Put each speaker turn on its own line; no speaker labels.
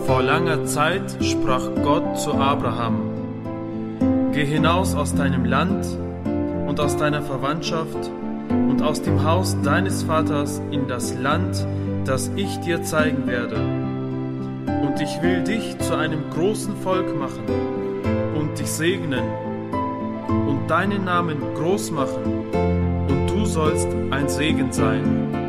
Vor langer Zeit sprach Gott zu Abraham: Geh hinaus aus deinem Land und aus deiner Verwandtschaft und aus dem Haus deines Vaters in das Land, das ich dir zeigen werde. Und ich will dich zu einem großen Volk machen und dich segnen und deinen Namen groß machen, und du sollst ein Segen sein.